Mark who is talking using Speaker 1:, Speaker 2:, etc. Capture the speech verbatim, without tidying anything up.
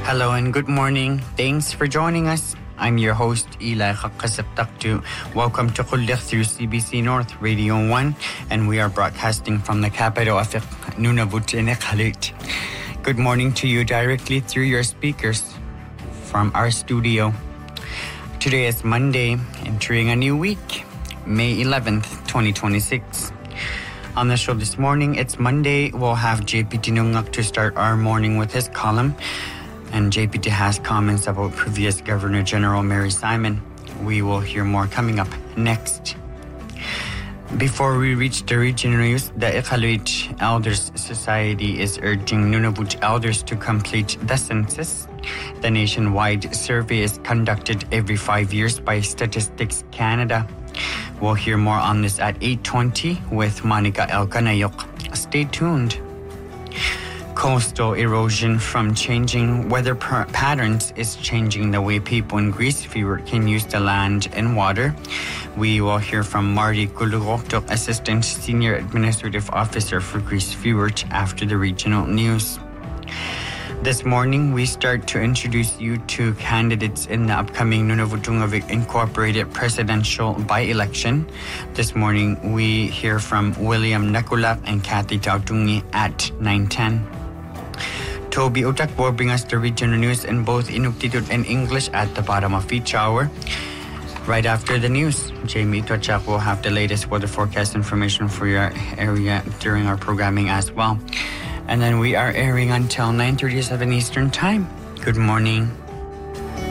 Speaker 1: Hello and good morning. Thanks for joining us. I'm your host, Eli Khakasaptaktu. Welcome to Khullikh through C B C North Radio one, and we are broadcasting from the capital of Nunavut in Iqaluit. Good morning to you directly through your speakers from our studio. Today is Monday, entering a new week, May eleventh, twenty twenty-six. On the show this morning, it's Monday. We'll have J P Tinungak to start our morning with his column. And J P T has comments about previous Governor General Mary Simon. We will hear more coming up next. Before we reach the region news, the Iqaluit Elders Society is urging Nunavut elders to complete the census. The nationwide survey is conducted every five years by Statistics Canada. We'll hear more on this at eight twenty with Monica Elkanayok. Stay tuned. Coastal erosion from changing weather per- patterns is changing the way people in Greece Fjord can use the land and water. We will hear from Marty Kulugoktok, Assistant Senior Administrative Officer for Greece Fjord, after the regional news. This morning, we start to introduce you to candidates in the upcoming Nunavutungavik Incorporated presidential by-election. This morning, we hear from William Nakulak and Kathy Tautungi at nine ten. Toby Utak will bring us the regional news in both Inuktitut and English at the bottom of each hour. Right after the news, Jamie Tochak will have the latest weather forecast information for your area during our programming as well. And then we are airing until nine thirty-seven Eastern Time. Good morning.